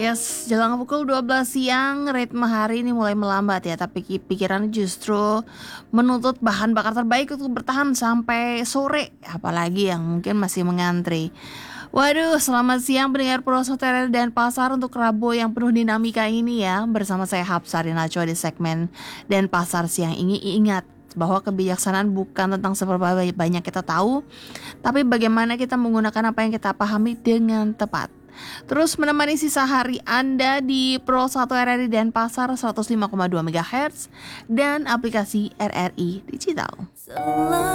Yes, jelang pukul 12 siang, ritme hari ini mulai melambat ya, tapi pikiran justru menuntut bahan bakar terbaik untuk bertahan sampai sore, apalagi yang mungkin masih mengantri. Waduh, selamat siang pendengar Pro Soter dan Pasar untuk Rabu yang penuh dinamika ini ya. Bersama saya Hapsari Najwa di segmen Dan Pasar siang ini. Ingat bahwa kebijaksanaan bukan tentang seberapa banyak kita tahu, tapi bagaimana kita menggunakan apa yang kita pahami dengan tepat. Terus menemani sisa hari Anda di Pro 1 RRI dan Pasar 105,2 MHz dan aplikasi RRI Digital.